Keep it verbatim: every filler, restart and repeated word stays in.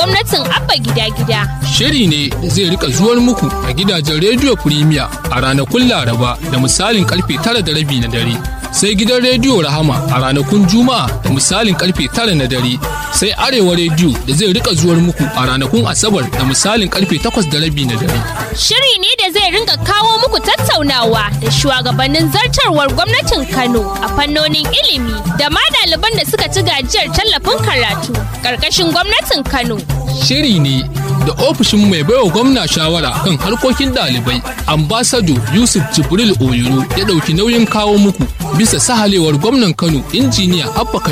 gwamnatin Abba gida-gida. Shiri ne da zai rika zuwar muku a gidajen rediyo Premier a ranakun Laraba da misalin karfe tara da rabi na dare. Sai gidan rediyo Rahama a ranakun Juma'a da misalin karfe tara na dare. Sai Arewa rediyo da zai rika zuwar muku a ranakun Asabar da misalin karfe takwas da rabi na dare. Shiri ne da zai ringa kawo muku tattaunawa da shugabannin zartarwar gwamnatin Kano a fannonin ilimi da ma ɗaliban da suka ci gajiyar tallafin karatu ƙarƙashin gwamnatin Kano. Shiri ne da ofishin mai baiwa gwamna shawara kan harkokin ɗalibai ambasado Yusuf Jibril Oyuro ya ɗauki nauyin kawo muku bisa sahalewar gwamnan Kano injiniya Abba